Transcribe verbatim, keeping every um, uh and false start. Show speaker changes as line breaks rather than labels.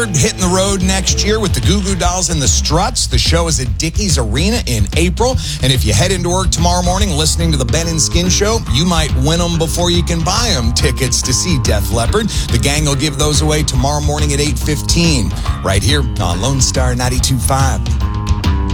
Hitting the road next year with the Goo Goo Dolls and the Struts. The show is at Dickies Arena in April. And if you head into work tomorrow morning listening to the Ben and Skin Show, you might win them before you can buy them tickets to see Def Leppard. The gang will give those away tomorrow morning at eight fifteen right here on Lone Star ninety-two point five.